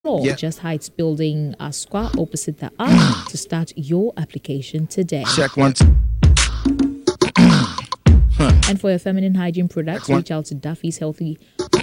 floor, Just Heights Building, Asqua, opposite the Arc, to start your application today. Check one. And for your feminine hygiene products, reach out to Duffy's Health and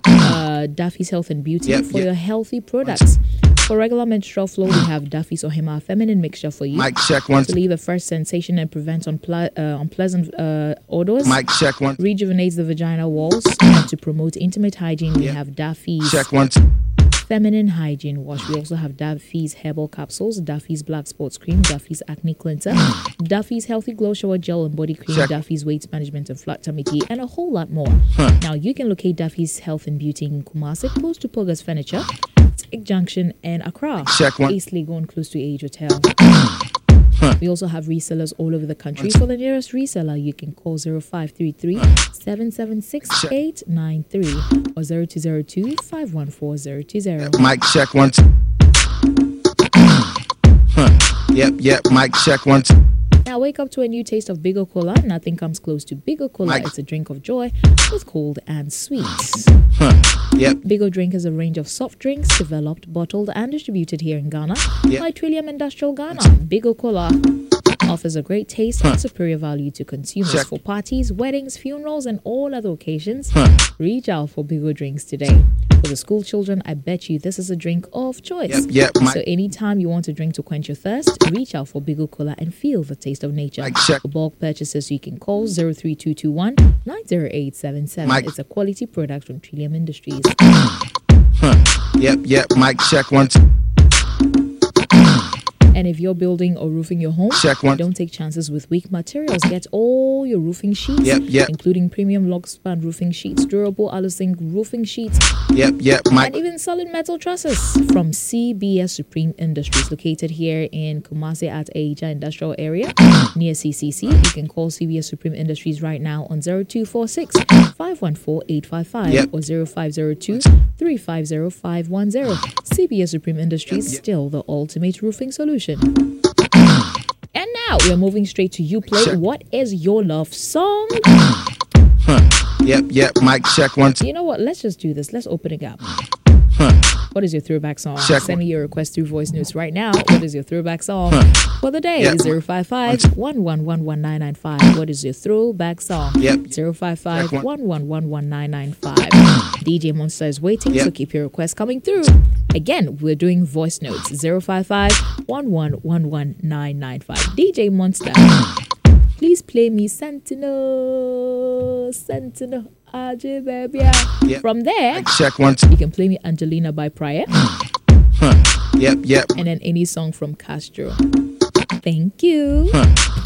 Beauty for your healthy products. For regular menstrual flow, we have Duffy's Ohima Feminine Mixture for you. Mic check one. To leave a fresh sensation and prevent unpleasant odors. Mic check one. Rejuvenates the vaginal walls. And to promote intimate hygiene, we have Duffy's check one. Feminine Hygiene Wash. We also have Duffy's Herbal Capsules, Duffy's Black Sports Cream, Duffy's Acne Cleanser, Duffy's Healthy Glow Shower Gel and Body Cream, Duffy's Weight Management and Flat Tummy Tea, and a whole lot more. Now, you can locate Duffy's Health and Beauty in Kumasi, close to Pogas Furniture, Tech Junction, and Accra. East Legon, close to Age Hotel. We also have resellers all over the country. For the nearest reseller, you can call 0533-776-893 or 0202-514-020. Mic check one. Yep, mic check one. Now wake up to a new taste of Bigo Cola. Nothing comes close to Bigo Cola. It's a drink of joy, both cold and sweet. Bigo Drink is a range of soft drinks developed, bottled, and distributed here in Ghana by Trillium Industrial Ghana. Bigo Cola offers a great taste and superior value to consumers for parties, weddings, funerals, and all other occasions. Reach out for Bigo Drinks today. For the school children, I bet you this is a drink of choice. So anytime you want a drink to quench your thirst, reach out for Bigo Cola and feel the taste of nature. For bulk purchases, you can call 03221-90877. It's a quality product from Trillium Industries. Mic check one. And if you're building or roofing your home, don't take chances with weak materials. Get all your roofing sheets, including premium log span roofing sheets, durable alu-zinc roofing sheets, and even solid metal trusses from CBS Supreme Industries, located here in Kumasi at Aja Industrial Area near CCC. You can call CBS Supreme Industries right now on 0246-514-855 or 0502-350-510. CBS Supreme Industries, still the ultimate roofing solution. And now we're moving straight to you play. What is your love song? Mic check one. You know what? Let's just do this. Let's open it up. What is your throwback song? Send me your request through voice notes right now. What is your throwback song for the day? 055-111-1995. What is your throwback song? 055-111-1995. DJ Monster is waiting, so keep your requests coming through. Again, we're doing voice notes. 055-111-1995. DJ Monster, please play me Sentinel. Aje baby. From there, you can play me Angelina by Pryor. And then any song from Castro. Thank you.